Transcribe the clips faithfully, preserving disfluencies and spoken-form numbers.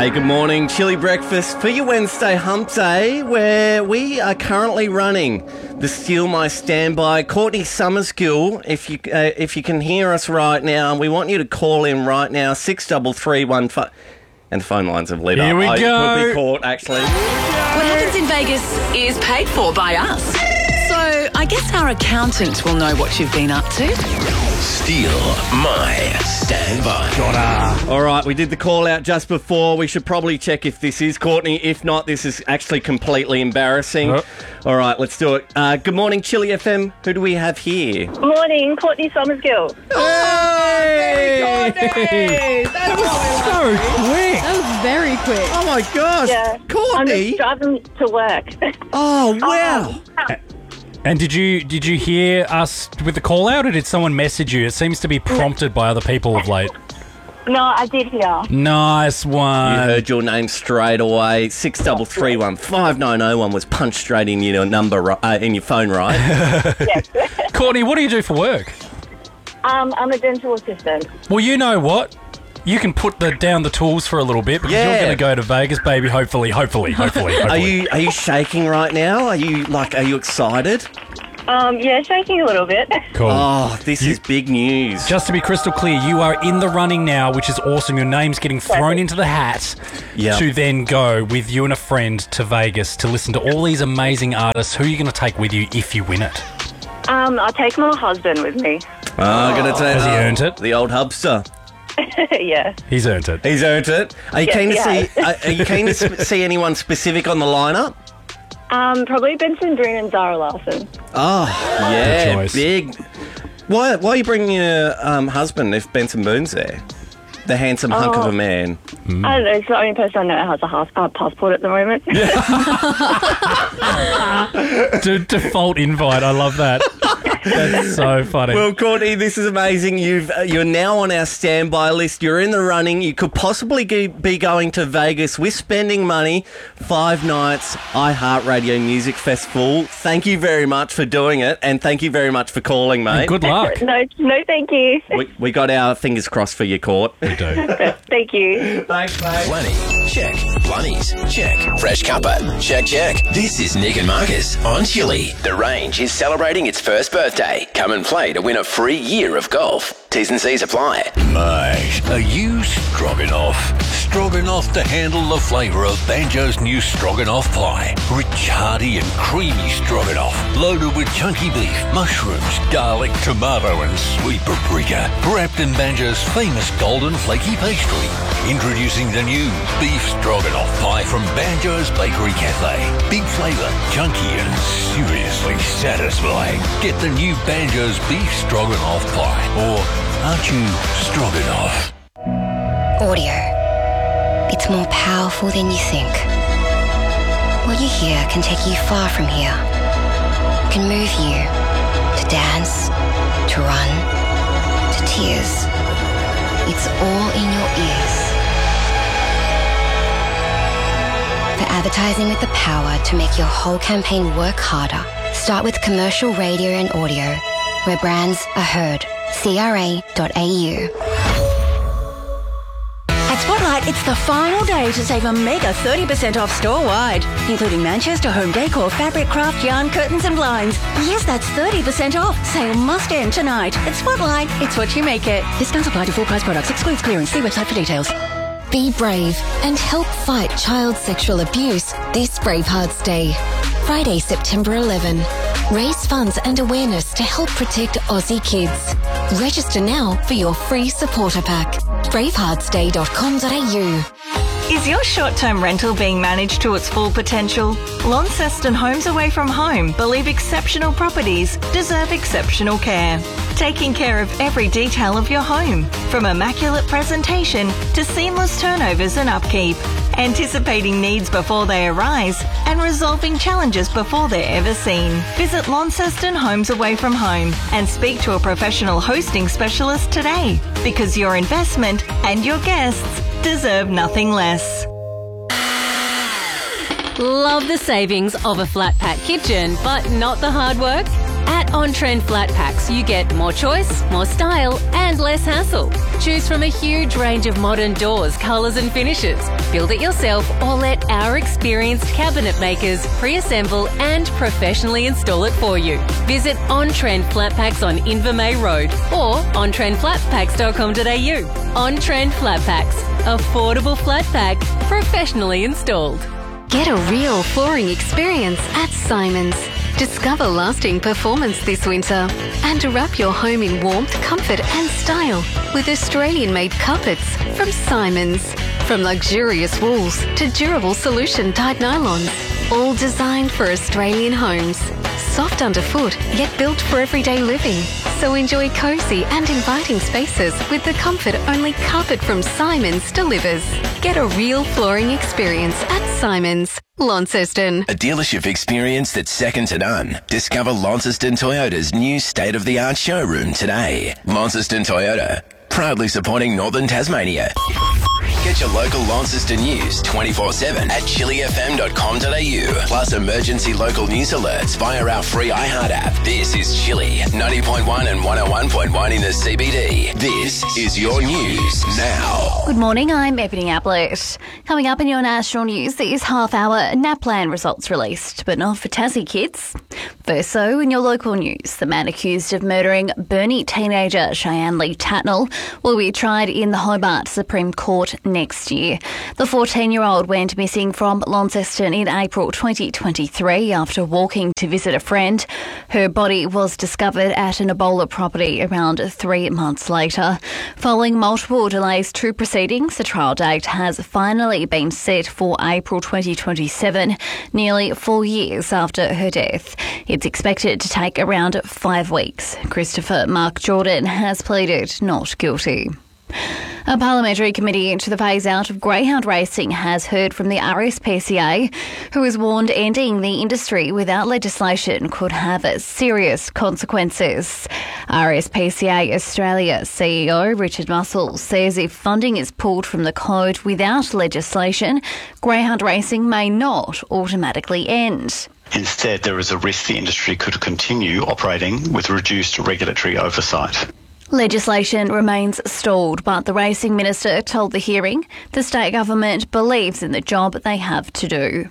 Hey, good morning. Chili breakfast for your Wednesday hump day, where we are currently running the Steal My Standby. Courtney Summerskill, if you uh, if you can hear us right now, we want you to call in right now, six three three one five. And the phone lines have lit Here up. we I go. could be caught, actually. What happens in Vegas is paid for by us. So I guess our accountant will know what you've been up to. Steal My Standby. All right, we did the call out just before. We should probably check if this is Courtney. If not, this is actually completely embarrassing. Oh. All right, let's do it. Uh, good morning, Chili F M. Who do we have here? Morning, Courtney Summerskill. Hey! Hey! That was so quick. That was very quick. Oh, my gosh. Yeah, I'm Courtney. just driving to work. Oh, wow. And did you did you hear us with the call out, or did someone message you? It seems to be prompted by other people of late. No, I did hear. Nice You one. heard your name straight away. six three three one five nine zero one was punched straight in your number, ri- uh, in your phone, right? Yes. Courtney, what do you do for work? um, I'm a dental assistant. Well, you know what? You can put the down the tools for a little bit because Yeah. you're going to go to Vegas, baby. Hopefully, hopefully, hopefully, hopefully. Are you are you shaking right now? Are you like are you excited? Um, yeah, shaking a little bit. Cool. Oh, this You- is big news. Just to be crystal clear, you are in the running now, which is awesome. Your name's getting thrown into the hat Yep. to then go with you and a friend to Vegas to listen to all these amazing artists. Who are you going to take with you if you win it? Um, I'll take my husband with me. Oh, I'm gonna tell Has he oh, earned it? The old hubster. Yeah. He's earned it. He's earned it. Are you Yes, keen to he see? Uh, are you keen to sp- see anyone specific on the lineup? Um, probably Benson Boone and Zara Larson. Oh, yeah, choice. big. Why? Why are you bringing your um, husband if Benson Boone's there? The handsome hunk of a man. I don't know, it's the only person I know that has a half, uh, passport at the moment. D- default invite. I love that. That's so funny. Well, Courtney, this is amazing. You've uh, you're now on our standby list. You're in the running. You could possibly ge- be going to Vegas. We're spending money. Five nights, iHeartRadio Music Festival. Thank you very much for doing it, and thank you very much for calling, mate. Good luck. no, no, thank you. We, we got our fingers crossed for you, Court. We do. Thank you. Thanks, mate. Plenty. Check. Blunnies. Check. Fresh cuppa. Check, check. This is Nick and Marcus on Chili. The Range is celebrating its first birthday. Come and play to win a free year of golf. T's and C's apply. Mate, are you stroganoff? Stroganoff to handle the flavour of Banjo's new stroganoff pie. Rich, hearty and creamy stroganoff. Loaded with chunky beef, mushrooms, garlic, tomato and sweet paprika. Wrapped in Banjo's famous golden flaky pastry. Introducing the new beef stroganoff pie from Banjo's Bakery Cafe. Big flavour, chunky and seriously satisfying. Get the new Banjo's beef stroganoff pie. Or aren't you stroganoff? Audio. It's more powerful than you think. What you hear can take you far from here. It can move you to dance, to run, to tears. It's all in your ears. For advertising with the power to make your whole campaign work harder, start with commercial radio and audio, where brands are heard. C R A dot A U. At Spotlight, it's the final day to save a mega thirty percent off store-wide, including Manchester home decor, fabric, craft, yarn, curtains and blinds. Yes, that's thirty percent off. Sale must end tonight. At Spotlight, it's what you make it. Discounts apply to full-price products. Excludes clearance. See website for details. Be brave and help fight child sexual abuse this Bravehearts Day. Friday, September eleventh. Raise funds and awareness to help protect Aussie kids. Register now for your free supporter pack. bravehearts day dot com dot A U. Is your short-term rental being managed to its full potential? Launceston Homes Away From Home believe exceptional properties deserve exceptional care. Taking care of every detail of your home, from immaculate presentation to seamless turnovers and upkeep. Anticipating needs before they arise and resolving challenges before they're ever seen. Visit Launceston Homes Away From Home and speak to a professional hosting specialist today, because your investment and your guests deserve nothing less. Love the savings of a flat pack kitchen, but not the hard work? At On Trend Flat Packs, you get more choice, more style, and less hassle. Choose from a huge range of modern doors, colours, and finishes. Build it yourself or let our experienced cabinet makers pre-assemble and professionally install it for you. Visit On Trend Flat Packs on Invermay Road or on trend flat packs dot com dot a u. On Trend Flat Packs. Affordable flat pack, professionally installed. Get a real flooring experience at Simons. Discover lasting performance this winter and wrap your home in warmth, comfort and style with Australian-made carpets from Simons. From luxurious wools to durable solution-dyed nylons, all designed for Australian homes. Soft underfoot, yet built for everyday living. So enjoy cosy and inviting spaces with the comfort only carpet from Simons delivers. Get a real flooring experience at Simons, Launceston. A dealership experience that's second to none. Discover Launceston Toyota's new state-of-the-art showroom today. Launceston Toyota, proudly supporting Northern Tasmania. Get your local Launceston news twenty-four seven at chili f m dot com dot a u. Plus emergency local news alerts via our free iHeart app. This is Chili, ninety point one and one oh one point one in the C B D. This is your news now. Good morning, I'm Ebony Ablett. Coming up in your national news, these half-hour NAPLAN results released, but not for Tassie kids. First, though, in your local news, the man accused of murdering Burnie teenager Cheyenne Lee Tatnall will be tried in the Hobart Supreme Court next year. The fourteen-year-old went missing from Launceston in April twenty twenty-three after walking to visit a friend. Her body was discovered at an Ebola property around three months later. Following multiple delays to proceedings, the trial date has finally been set for April twenty twenty-seven, nearly four years after her death. It's expected to take around five weeks. Christopher Mark Jordan has pleaded not guilty. A parliamentary committee into the phase-out of greyhound racing has heard from the R S P C A, who has warned ending the industry without legislation could have serious consequences. R S P C A Australia C E O Richard Muscle says if funding is pulled from the code without legislation, greyhound racing may not automatically end. Instead, there is a risk the industry could continue operating with reduced regulatory oversight. Legislation remains stalled, but the Racing Minister told the hearing the state government believes in the job they have to do.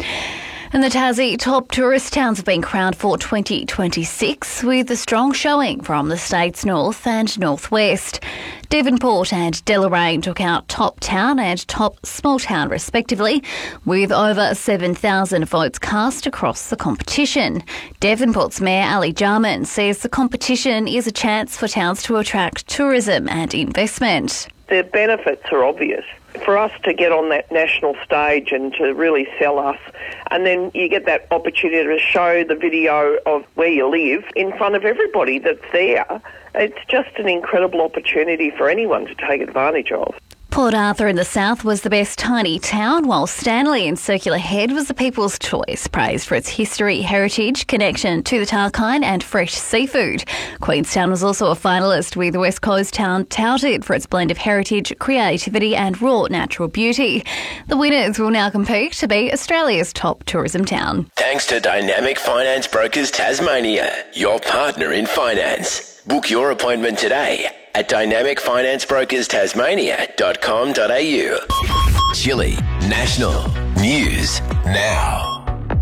And the Tassie top tourist towns have been crowned for twenty twenty-six with a strong showing from the state's north and northwest. Devonport and Deloraine took out top town and top small town respectively, with over seven thousand votes cast across the competition. Devonport's Mayor Ali Jarman says the competition is a chance for towns to attract tourism and investment. The benefits are obvious. For us to get on that national stage and to really sell us, and then you get that opportunity to show the video of where you live in front of everybody that's there. It's just an incredible opportunity for anyone to take advantage of. Port Arthur in the south was the best tiny town, while Stanley in Circular Head was the people's choice, praised for its history, heritage, connection to the Tarkine and fresh seafood. Queenstown was also a finalist, with West Coast Town touted for its blend of heritage, creativity and raw natural beauty. The winners will now compete to be Australia's top tourism town. Thanks to Dynamic Finance Brokers Tasmania, your partner in finance. Book your appointment today at dynamic finance brokers tasmania dot com dot a u. Chili National News Now.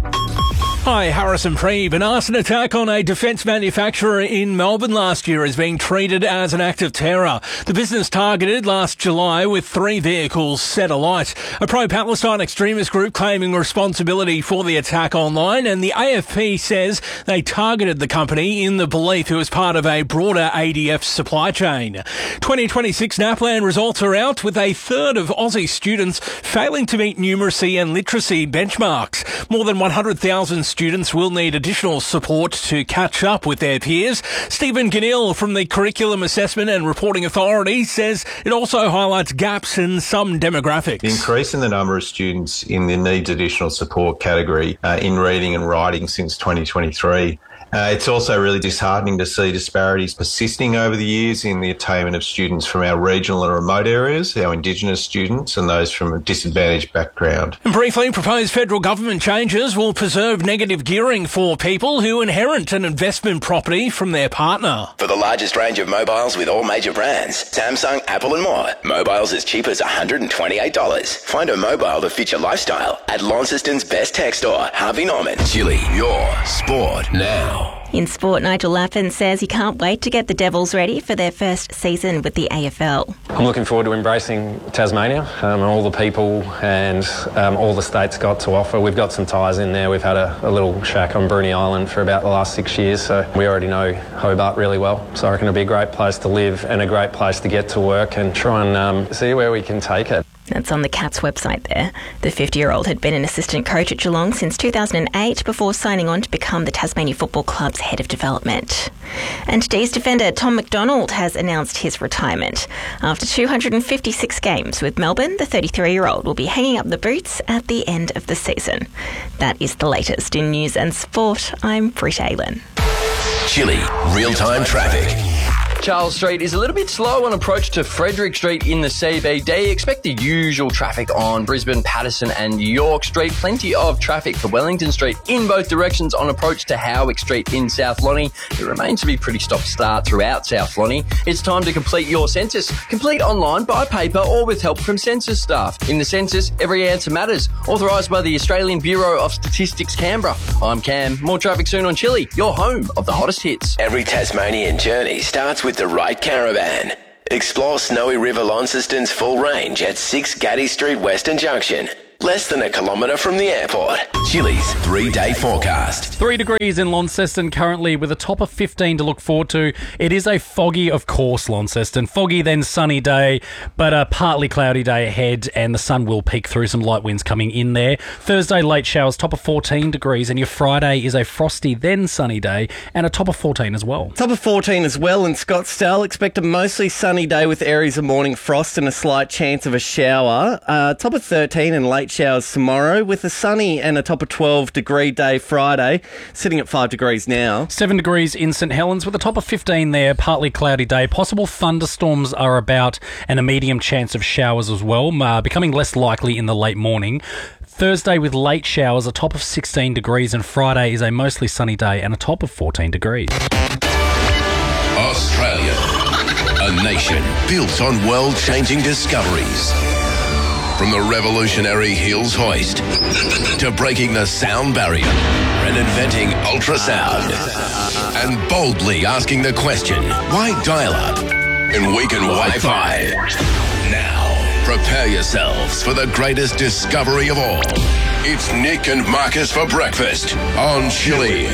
Hi, Harrison Preeb. An arson attack on a defence manufacturer in Melbourne last year is being treated as an act of terror. The business targeted last July with three vehicles set alight. A pro-Palestine extremist group claiming responsibility for the attack online, and the A F P says they targeted the company in the belief it was part of a broader A D F supply chain. twenty twenty-six NAPLAN results are out, with a third of Aussie students failing to meet numeracy and literacy benchmarks. More than one hundred thousand students will need additional support to catch up with their peers. Stephen Ganil from the Curriculum Assessment and Reporting Authority says it also highlights gaps in some demographics. The increase in the number of students in the needs additional support category uh, in reading and writing since twenty twenty-three Uh, it's also really disheartening to see disparities persisting over the years in the attainment of students from our regional and remote areas, our Indigenous students and those from a disadvantaged background. And briefly, proposed federal government changes will preserve negative gearing for people who inherit an investment property from their partner. For the largest range of mobiles with all major brands, Samsung, Apple and more, mobiles as cheap as one hundred twenty-eight dollars. Find a mobile that fits your lifestyle at Launceston's best tech store, Harvey Norman. Chili, your sport now. In sport, Nigel Laffin says he can't wait to get the Devils ready for their first season with the A F L. I'm looking forward to embracing Tasmania um, and all the people and um, all the state's got to offer. We've got some ties in there. We've had a, a little shack on Bruny Island for about the last six years, so we already know Hobart really well. So I reckon it'll be a great place to live and a great place to get to work and try and um, see where we can take it. That's on the Cats website there. The fifty-year-old had been an assistant coach at Geelong since two thousand eight before signing on to become the Tasmania Football Club's head of development. And D's defender Tom McDonald has announced his retirement. After two hundred fifty-six games with Melbourne, the thirty-three-year-old will be hanging up the boots at the end of the season. That is the latest in news and sport. I'm Britt Aylen. Chili, real-time traffic. Charles Street is a little bit slow on approach to Frederick Street in the C B D. Expect the usual traffic on Brisbane, Patterson and York Street. Plenty of traffic for Wellington Street in both directions on approach to Howick Street in South Lonnie. It remains to be pretty stop-start throughout South Lonnie. It's time to complete your census. Complete online, by paper or with help from census staff. In the census, every answer matters. Authorised by the Australian Bureau of Statistics, Canberra. I'm Cam. More traffic soon on Chili, your home of the hottest hits. Every Tasmanian journey starts with the right caravan. Explore Snowy River Launceston's full range at six Gaddy Street Western Junction. Less than a kilometre from the airport. Chili's three-day forecast. Three degrees in Launceston currently with a top of fifteen to look forward to. It is a foggy, of course, Launceston. Foggy, then sunny day, but a partly cloudy day ahead, and the sun will peek through, some light winds coming in there. Thursday, late showers, top of fourteen degrees, and your Friday is a frosty, then sunny day, and a top of fourteen as well. Top of fourteen as well in Scottsdale. Expect a mostly sunny day with areas of morning frost and a slight chance of a shower. Uh, top of thirteen and late showers tomorrow with a sunny and a top of twelve degree day Friday, sitting at five degrees now. seven degrees in St Helens with a top of fifteen there, partly cloudy day. Possible thunderstorms are about and a medium chance of showers as well, uh, becoming less likely in the late morning. Thursday with late showers, a top of sixteen degrees, and Friday is a mostly sunny day and a top of fourteen degrees. Australia, a nation built on world-changing discoveries. From the revolutionary Hills hoist to breaking the sound barrier and inventing ultrasound and boldly asking the question, why dial-up and weaken Wi-Fi? Now, prepare yourselves for the greatest discovery of all. It's Nick and Marcus for breakfast on Chili.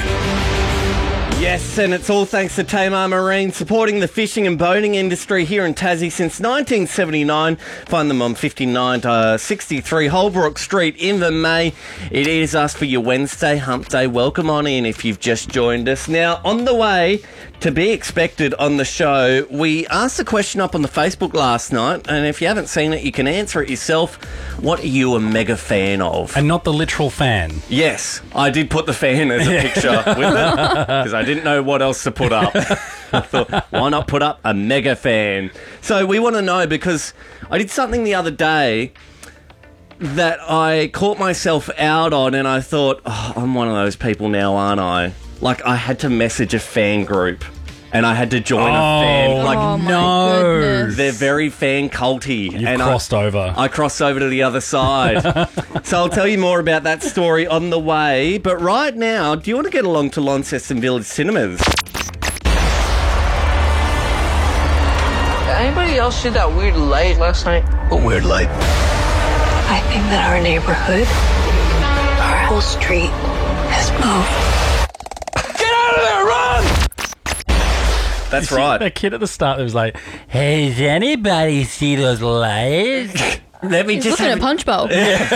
Yes, and it's all thanks to Tamar Marine, supporting the fishing and boating industry here in Tassie since nineteen seventy-nine. Find them on fifty-nine to sixty-three Holbrook Street in the May. It is us for your Wednesday Hump Day. Welcome on in if you've just joined us. Now, on the way to be expected on the show, we asked a question up on the Facebook last night, and if you haven't seen it, you can answer it yourself. What are you a mega fan of? And not the literal fan. Yes, I did put the fan as a picture with it, because I didn't know what else to put up. I thought, why not put up a mega fan? So we want to know, because I did something the other day that I caught myself out on, and I thought, oh, I'm one of those people now, aren't I? Like, I had to message a fan group. And I had to join oh, a fan. Like, oh no. Goodness. They're very fan culty. You and crossed I, over. I crossed over to the other side. So I'll tell you more about that story on the way. But right now, do you want to get along to Launceston Village Cinemas? Anybody else see that weird light last night? What weird light? I think that our neighborhood, our whole street, has moved. Get out of there, run! That's you right. That kid at the start that was like, hey, does anybody see those lights? Let me He's just looking have at Punch Bowl.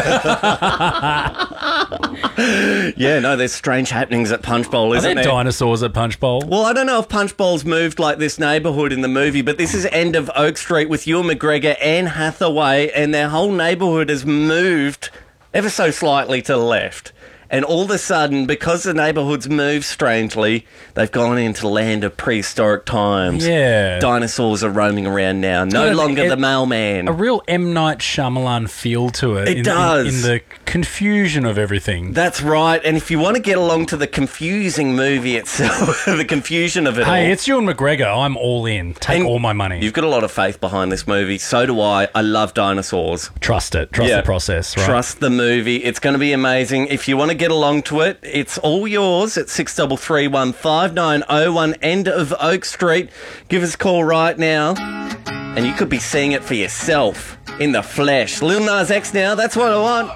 Yeah, no, there's strange happenings at Punch Bowl, Are isn't there there? dinosaurs at Punch Bowl? Well, I don't know if Punch Bowl's moved like this neighbourhood in the movie, but this is end of Oak Street with Ewan McGregor, Anne Hathaway, and their whole neighbourhood has moved ever so slightly to the left. And all of a sudden, because the neighbourhoods move strangely, they've gone into the land of prehistoric times. Yeah. Dinosaurs are roaming around now. No Got an- longer it- the mailman. A real M. Night Shyamalan feel to it. It in, does. In, in the confusion of everything. That's right. And if you want to get along to the confusing movie itself, the confusion of it all. Hey, it's Ewan McGregor. I'm all in. Take And all my money. You've got a lot of faith behind this movie. So do I. I love dinosaurs. Trust it. Trust Yeah. the process, right? Trust the movie. It's going to be amazing. If you want to get along to it, it's all yours at six three three one five nine oh one, end of Oak Street. Give us a call right now, and you could be seeing it for yourself in the flesh. Lil Nas X now, that's what I want.